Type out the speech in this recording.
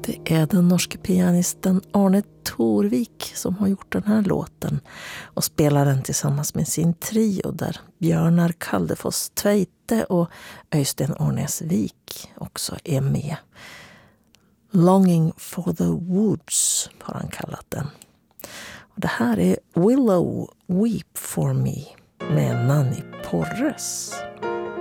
Det är den norske pianisten Arne Torvik som har gjort den här låten och spelar den tillsammans med sin trio där Björnar Kaldefoss Tveite och Öystein Ornesvik också är med. Longing for the Woods har han kallat den. Och det här är Willow Weep for Me med Nanny Porres.